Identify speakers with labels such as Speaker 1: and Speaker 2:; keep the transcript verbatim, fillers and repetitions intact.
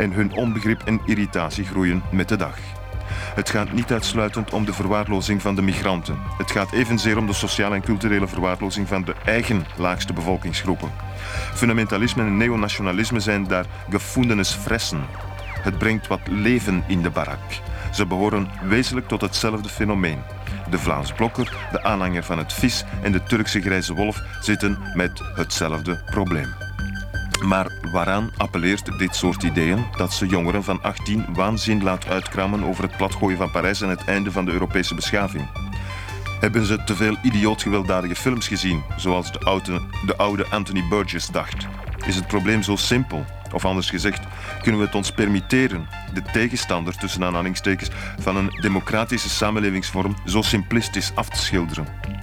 Speaker 1: en hun onbegrip en irritatie groeien met de dag. Het gaat niet uitsluitend om de verwaarlozing van de migranten. Het gaat evenzeer om de sociale en culturele verwaarlozing van de eigen laagste bevolkingsgroepen. Fundamentalisme en neonationalisme zijn daar gefundenes fressen. Het brengt wat leven in de barak. Ze behoren wezenlijk tot hetzelfde fenomeen. De Vlaams Blokker, de aanhanger van het vis en de Turkse grijze wolf zitten met hetzelfde probleem. Maar waaraan appelleert dit soort ideeën dat ze jongeren van achttien waanzin laat uitkramen over het platgooien van Parijs en het einde van de Europese beschaving? Hebben ze te veel idioot gewelddadige films gezien, zoals de oude, de oude Anthony Burgess dacht? Is het probleem zo simpel? Of anders gezegd, kunnen we het ons permitteren de tegenstander tussen aanhalingstekens van een democratische samenlevingsvorm zo simplistisch af te schilderen?